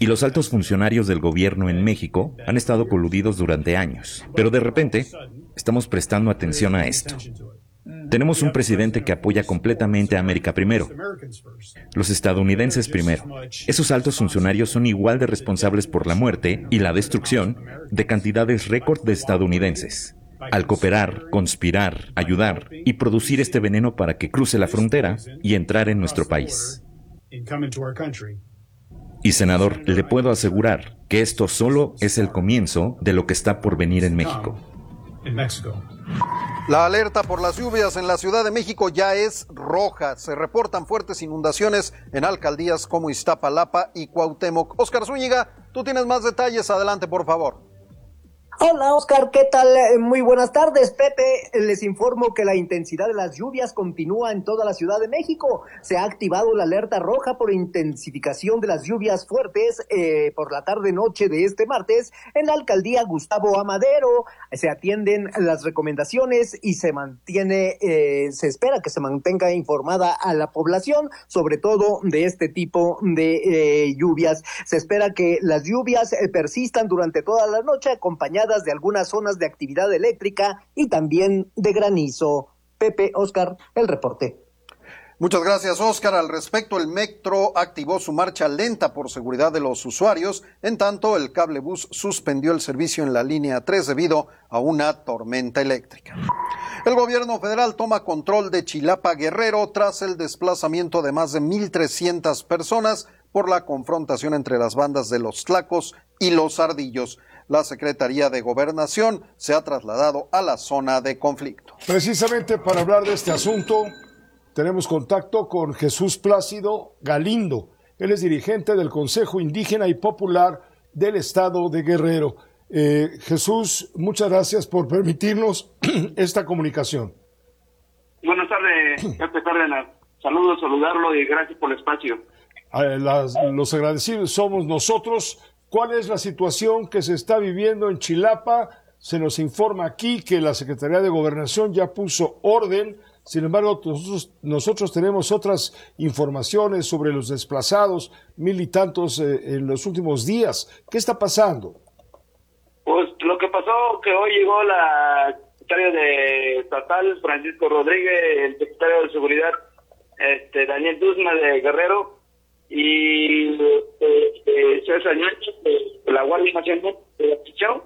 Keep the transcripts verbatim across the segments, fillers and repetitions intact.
Y los altos funcionarios del gobierno en México han estado coludidos durante años. Pero de repente, estamos prestando atención a esto. Tenemos un presidente que apoya completamente a América primero. Los estadounidenses primero. Esos altos funcionarios son igual de responsables por la muerte y la destrucción de cantidades récord de estadounidenses. Al cooperar, conspirar, ayudar y producir este veneno para que cruce la frontera y entrar en nuestro país. Y senador, le puedo asegurar que esto solo es el comienzo de lo que está por venir en México. La alerta por las lluvias en la Ciudad de México ya es roja. Se reportan fuertes inundaciones en alcaldías como Iztapalapa y Cuauhtémoc. Oscar Zúñiga, tú tienes más detalles. Adelante, por favor. Hola Oscar, ¿qué tal? Muy buenas tardes, Pepe. Les informo que la intensidad de las lluvias continúa en toda la Ciudad de México. Se ha activado la alerta roja por intensificación de las lluvias fuertes eh, por la tarde-noche de este martes en la alcaldía Gustavo Amadero. Se atienden las recomendaciones y se mantiene, eh, se espera que se mantenga informada a la población, sobre todo de este tipo de eh, lluvias. Se espera que las lluvias eh, persistan durante toda la noche, acompañadas de algunas zonas de actividad eléctrica y también de granizo. Pepe, Oscar, el reporte. Muchas gracias, Oscar. Al respecto, el metro activó su marcha lenta por seguridad de los usuarios. En tanto, el cablebús suspendió el servicio en la línea tres debido a una tormenta eléctrica. El gobierno federal toma control de Chilapa, Guerrero, tras el desplazamiento de más de mil trescientas personas por la confrontación entre las bandas de los Tlacos y los Ardillos. La Secretaría de Gobernación se ha trasladado a la zona de conflicto. Precisamente para hablar de este asunto, tenemos contacto con Jesús Plácido Galindo. Él es dirigente del Consejo Indígena y Popular del Estado de Guerrero. Eh, Jesús, muchas gracias por permitirnos esta comunicación. Buenas tardes, Pepe Cárdenas. Saludos, saludarlo y gracias por el espacio. Eh, las, los agradecidos somos nosotros. ¿Cuál es la situación que se está viviendo en Chilapa? Se nos informa aquí que la Secretaría de Gobernación ya puso orden. Sin embargo, nosotros, nosotros tenemos otras informaciones sobre los desplazados, mil y tantos eh, en los últimos días. ¿Qué está pasando? Pues lo que pasó que hoy llegó la secretaria de Estatal, Francisco Rodríguez, el secretario de Seguridad, este Daniel Duzma de Guerrero, y eh, eh, César Ñáñez de la Guardia Nacional de la Prisión,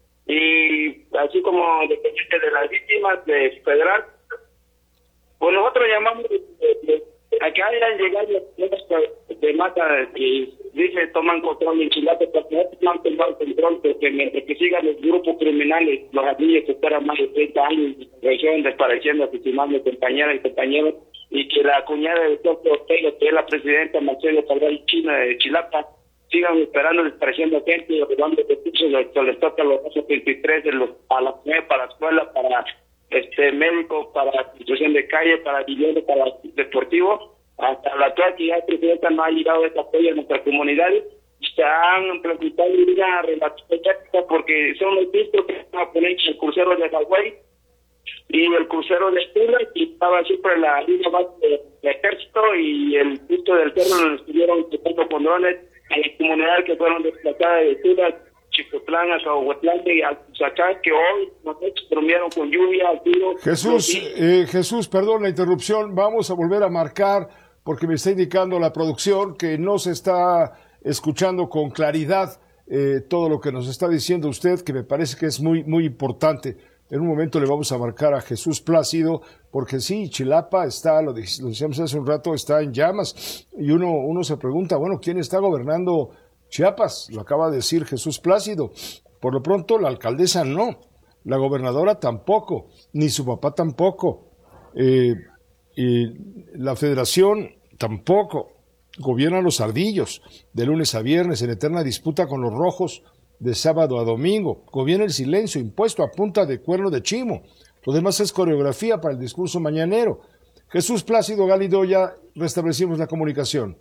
y así como dependiente de las víctimas de Federal. Pues nosotros llamamos eh, eh, a que hayan llegado las de mata y dice toman control en Chilapa, porque no han tomado control, porque mientras que sigan los grupos criminales, los ardillos que esperan más de treinta años en desapareciendo, asesinando compañeras y compañeros, y que la cuñada de Tóquio Ortega, que es la presidenta Marcelo Cabral China de Chilapa, sigan esperando, desapareciendo gente y robando recursos, les toca los veintitrés de los, a la para la escuela, para este médico, para la construcción de calle, para vivienda, para deportivo. Hasta la actual que ya el presidente no ha llegado ese apoyo a nuestra comunidad, se han preguntado una relación porque son los vistos que van a poner el crucero de Hawái y el crucero de Tula, y estaba siempre la línea base del de ejército, y el pisto del cerro nos estuvieron tocando con drones a la comunidad que fueron desplazadas de Tula, Chicotlán, a Zahuatlán y a Zacán, que hoy nos durmieron con lluvia, tiro. Jesús, eh, Jesús, perdón la interrupción, vamos a volver a marcar porque me está indicando la producción que no se está escuchando con claridad eh, todo lo que nos está diciendo usted, que me parece que es muy, muy importante. En un momento le vamos a marcar a Jesús Plácido, porque sí, Chilapa está, lo decíamos hace un rato, está en llamas, y uno, uno se pregunta, bueno, ¿quién está gobernando Chiapas? Lo acaba de decir Jesús Plácido. Por lo pronto, la alcaldesa no, la gobernadora tampoco, ni su papá tampoco, eh, y la federación tampoco. Gobiernan los ardillos, de lunes a viernes, en eterna disputa con los rojos, de sábado a domingo. Gobierna el silencio impuesto a punta de cuerno de chimo. Lo demás es coreografía para el discurso mañanero. Jesús Plácido Galindo, ya restablecimos la comunicación.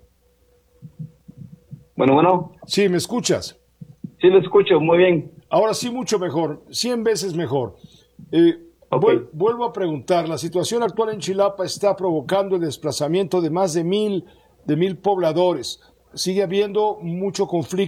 Bueno, bueno. Sí, ¿me escuchas? Sí, lo escucho, muy bien. Ahora sí, mucho mejor, cien veces mejor. Eh, okay. vuel- vuelvo a preguntar, la situación actual en Chilapa está provocando el desplazamiento de más de mil, de mil pobladores. Sigue habiendo mucho conflicto